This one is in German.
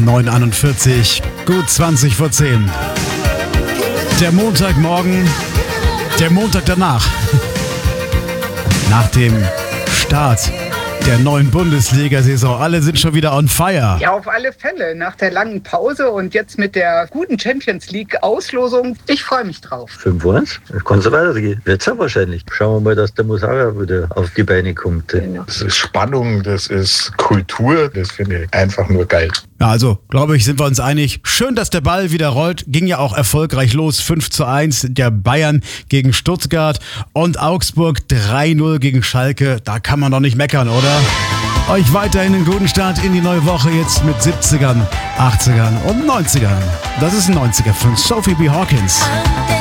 9:41, gut 20 vor 10. Der Montagmorgen, der Montag danach. Nach dem Start der neuen Bundesliga-Saison. Alle sind schon wieder on fire. Ja, auf alle Fälle. Nach der langen Pause und jetzt mit der guten Champions League-Auslosung. Ich freue mich drauf. 5-1. Kann so weitergehen. Wird's ja wahrscheinlich. Schauen wir mal, dass der Musara wieder auf die Beine kommt. Genau. Das ist Spannung, das ist Kultur. Das finde ich einfach nur geil. Ja, also, glaube ich, sind wir uns einig. Schön, dass der Ball wieder rollt. Ging ja auch erfolgreich los. 5:1 der Bayern gegen Stuttgart und Augsburg 3:0 gegen Schalke. Da kann man doch nicht meckern, oder? Euch weiterhin einen guten Start in die neue Woche jetzt mit 70ern, 80ern und 90ern. Das ist ein 90er von Sophie B. Hawkins.